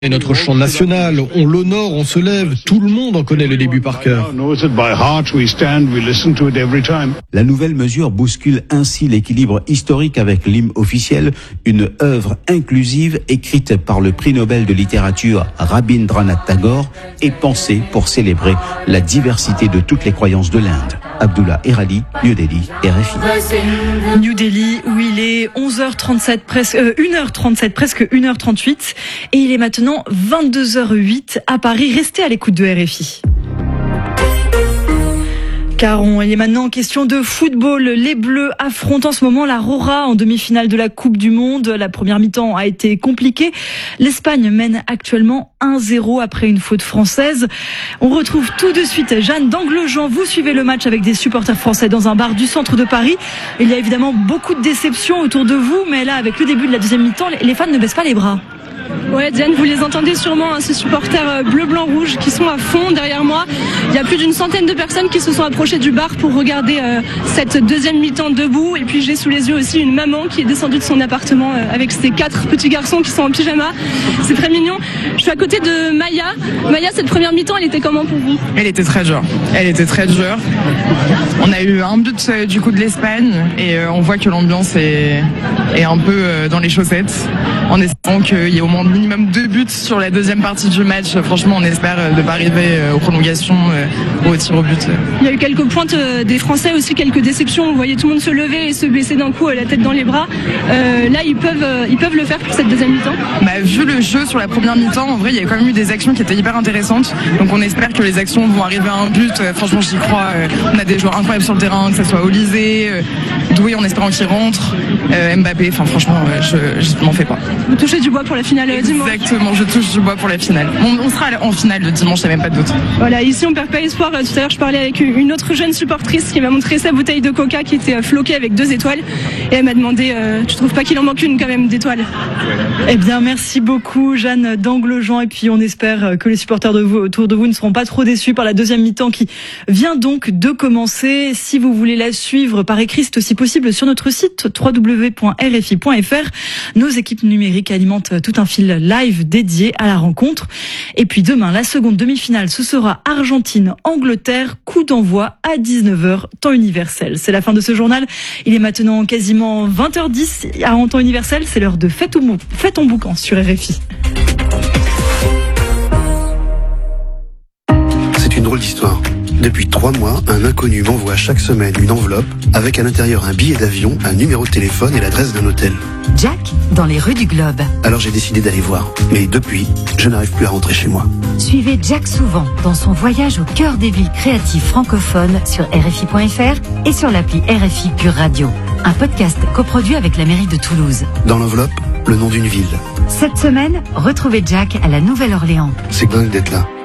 Et notre chant national, on l'honore, on se lève, tout le monde en connaît le début par cœur. La nouvelle mesure bouscule ainsi l'équilibre historique avec l'hymne officiel, une œuvre inclusive écrite par le prix Nobel de littérature Rabindranath Tagore et pensée pour célébrer la diversité de toutes les croyances de l'Inde. Abdullah Erali, New Delhi, RFI. New Delhi, où il est 11h37, presque 1h37, presque 1h38, et il est maintenant 22h08 à Paris. Restez à l'écoute de RFI. Caron, il est maintenant question de football. Les Bleus affrontent en ce moment la Rora en demi-finale de la Coupe du Monde. La première mi-temps a été compliquée. L'Espagne mène actuellement 1-0 après une faute française. On retrouve tout de suite Jeanne d'Anglejean. Vous suivez le match avec des supporters français dans un bar du centre de Paris. Il y a évidemment beaucoup de déceptions autour de vous, mais là, avec le début de la deuxième mi-temps, les fans ne baissent pas les bras. Ouais, Diane, vous les entendez sûrement, ces supporters bleu, blanc, rouge qui sont à fond derrière moi. Il y a plus d'une centaine de personnes qui se sont approchées du bar pour regarder cette deuxième mi-temps debout. Et puis j'ai sous les yeux aussi une maman qui est descendue de son appartement avec ses 4 petits garçons qui sont en pyjama. C'est très mignon. Je suis à côté de Maya. Maya, cette première mi-temps, elle était comment pour vous ? Elle était très dure. On a eu un but du coup de l'Espagne et on voit que l'ambiance est un peu dans les chaussettes. En espérant qu'il y ait au moins minimum 2 buts sur la deuxième partie du match. Franchement, on espère ne pas arriver aux prolongations ou au tir au but. Il y a eu quelques pointes des Français aussi, quelques déceptions. On voyait tout le monde se lever et se baisser d'un coup, la tête dans les bras. Là, ils peuvent le faire pour cette deuxième mi-temps. Vu le jeu sur la première mi-temps, en vrai, il y a quand même eu des actions qui étaient hyper intéressantes. Donc on espère que les actions vont arriver à un but. Franchement, j'y crois. On a des joueurs incroyables sur le terrain, que ce soit Olysée, Doué en espérant qu'il rentre, Mbappé. Enfin, franchement, je m'en fais pas. Vous touchez du bois pour la finale dimanche. Exactement, je touche du bois pour la finale. On sera en finale le dimanche, il n'y a même pas de doute. Voilà, ici on perd pas espoir. Tout à l'heure, je parlais avec une autre jeune supportrice qui m'a montré sa bouteille de coca qui était floquée avec 2 étoiles. Et elle m'a demandé, tu trouves pas qu'il en manque une quand même d'étoiles ? Eh bien, merci beaucoup Jeanne d'Anglejean. Et puis on espère que les supporters autour de vous ne seront pas trop déçus par la deuxième mi-temps qui vient donc de commencer. Si vous voulez la suivre par écrit, c'est aussi possible sur notre site www.rfi.fr. Nos équipes numériques alimentent tout un fil live dédié à la rencontre. Et puis demain, la seconde demi-finale, ce sera Argentine-Angleterre, coup d'envoi à 19h, temps universel. C'est la fin de ce journal. Il est maintenant quasiment 20h10 en temps universel. C'est l'heure de Fête ton boucan sur RFI. C'est une drôle d'histoire. Depuis 3 mois, un inconnu m'envoie chaque semaine une enveloppe avec à l'intérieur un billet d'avion, un numéro de téléphone et l'adresse d'un hôtel. Jack, dans les rues du Globe. Alors j'ai décidé d'aller voir. Mais depuis, je n'arrive plus à rentrer chez moi. Suivez Jack souvent dans son voyage au cœur des villes créatives francophones sur RFI.fr et sur l'appli RFI Pure Radio. Un podcast coproduit avec la mairie de Toulouse. Dans l'enveloppe, le nom d'une ville. Cette semaine, retrouvez Jack à la Nouvelle-Orléans. C'est dingue d'être là.